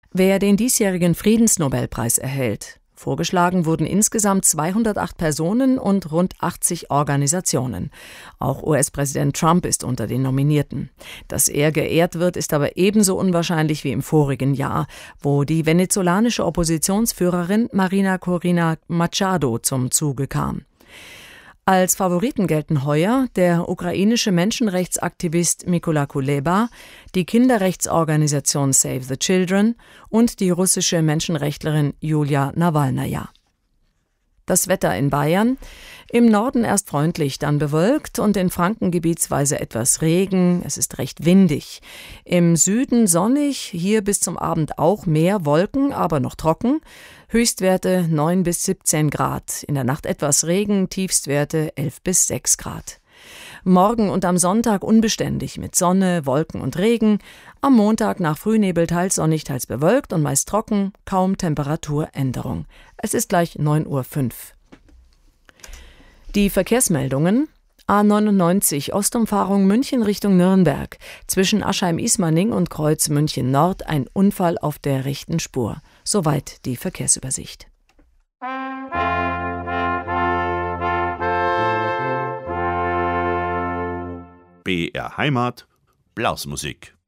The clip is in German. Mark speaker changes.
Speaker 1: wer den diesjährigen Friedensnobelpreis erhält. Vorgeschlagen wurden insgesamt 208 Personen und rund 80 Organisationen. Auch US-Präsident Trump ist unter den Nominierten. Dass er geehrt wird, ist aber ebenso unwahrscheinlich wie im vorigen Jahr, wo die venezolanische Oppositionsführerin Marina Corina Machado zum Zuge kam. Als Favoriten gelten heuer der ukrainische Menschenrechtsaktivist Mykola Kuleba, die Kinderrechtsorganisation Save the Children und die russische Menschenrechtlerin Julia Nawalnaja. Das Wetter in Bayern: im Norden erst freundlich, dann bewölkt und in Franken gebietsweise etwas Regen. Es ist recht windig. Im Süden sonnig, hier bis zum Abend auch mehr Wolken, aber noch trocken. Höchstwerte 9 bis 17 Grad. In der Nacht etwas Regen, Tiefstwerte 11 bis 6 Grad. Morgen und am Sonntag unbeständig mit Sonne, Wolken und Regen. Am Montag nach Frühnebel teils sonnig, teils bewölkt und meist trocken, kaum Temperaturänderung. Es ist gleich 9:05 Uhr. Die Verkehrsmeldungen: A99 Ostumfahrung München Richtung Nürnberg. Zwischen Aschheim-Ismaning und Kreuz München Nord ein Unfall auf der rechten Spur. Soweit die Verkehrsübersicht.
Speaker 2: BR Heimat, Blasmusik.